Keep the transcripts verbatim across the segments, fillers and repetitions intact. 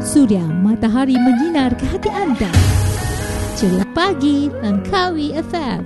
Suria Matahari Menyinar ke hati anda. Ceria Pagi Langkawi F M.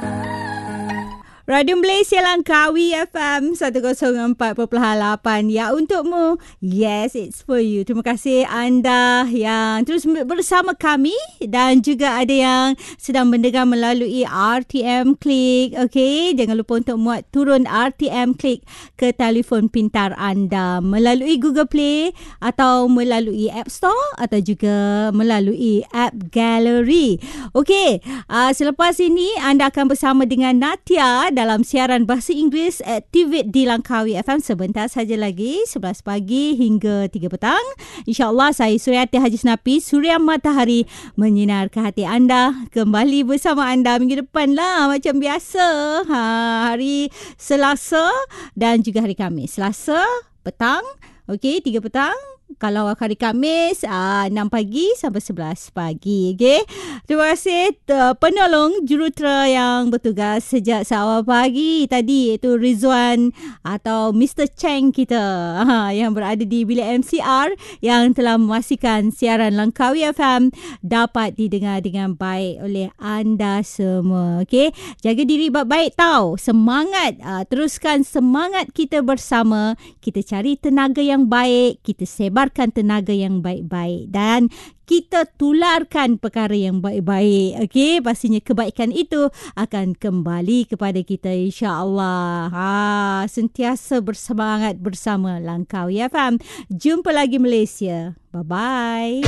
Radio Malaysia Langkawi F M seratus empat perpuluhan lapan. Ya, untukmu. Yes, it's for you. Terima kasih anda yang terus bersama kami dan juga ada yang sedang mendengar melalui R T M Click. Okey, jangan lupa untuk muat turun R T M Click ke telefon pintar anda melalui Google Play atau melalui App Store atau juga melalui App Gallery. Okey, uh, selepas ini anda akan bersama dengan Natia dalam siaran bahasa Inggeris Activate di Langkawi F M sebentar saja lagi, sebelas pagi hingga tiga petang. InsyaAllah saya Suryati Haji Senapi, Suria Matahari Menyinar ke hati anda, kembali bersama anda minggu depan lah macam biasa. Ha, hari Selasa dan juga hari Khamis. Selasa petang, okey, tiga petang. Kalau hari Khamis uh, enam pagi sampai sebelas pagi. Okay? Terima kasih uh, penolong jurutera yang bertugas sejak seawal pagi tadi, iaitu Rizwan atau Mister Cheng kita uh, yang berada di bilik M C R yang telah memastikan siaran Langkawi F M dapat didengar dengan baik oleh anda semua. Okay? Jaga diri baik-baik tau. Semangat. Uh, teruskan semangat kita bersama. Kita cari tenaga yang baik. Kita sebar tenaga yang baik-baik dan kita tularkan perkara yang baik-baik. Okey, pastinya kebaikan itu akan kembali kepada kita, insya-Allah. Ha, sentiasa bersemangat bersama Langkawi F M. Jumpa lagi Malaysia. Bye-bye.